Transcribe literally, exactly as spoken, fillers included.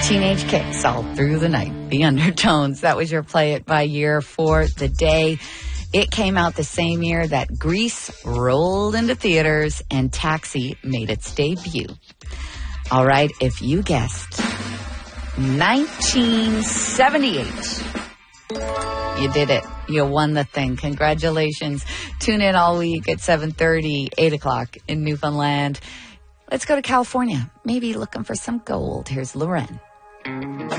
Teenage kicks all through the night. The Undertones. That was your Play It by year for the day. It came out the same year that Grease rolled into theaters and Taxi made its debut. All right, if you guessed nineteen seventy-eight, you did it. You won the thing. Congratulations. Tune in all week at seven thirty, eight o'clock in Newfoundland. Let's go to California. Maybe looking for some gold. Here's Loren.